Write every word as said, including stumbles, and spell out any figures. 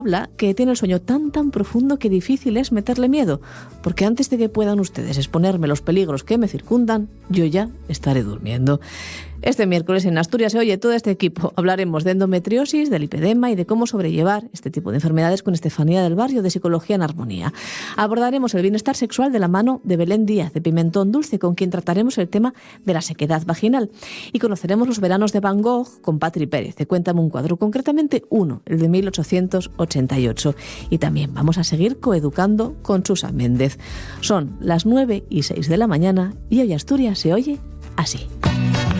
Habla que tiene el sueño tan tan profundo que difícil es meterle miedo, porque antes de que puedan ustedes exponerme los peligros que me circundan, yo ya estaré durmiendo. Este miércoles en Asturias se oye todo este equipo. Hablaremos de endometriosis, del lipedema y de cómo sobrellevar este tipo de enfermedades con Estefanía del Barrio de Psicología en Armonía. Abordaremos el bienestar sexual de la mano de Belén Díaz de Pimentón Dulce, con quien trataremos el tema de la sequedad vaginal. Y conoceremos los veranos de Van Gogh con Patri Pérez, de Cuéntame un cuadro, concretamente uno, el de mil ochocientos ochenta y ocho. Y también vamos a seguir coeducando con Susa Méndez. Son las nueve y seis de la mañana y hoy Asturias se oye así.